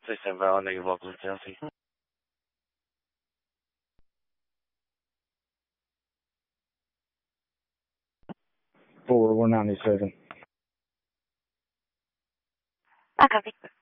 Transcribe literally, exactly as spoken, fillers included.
Station Valley, negative local to Chelsea. four one ninety-seven. I copy.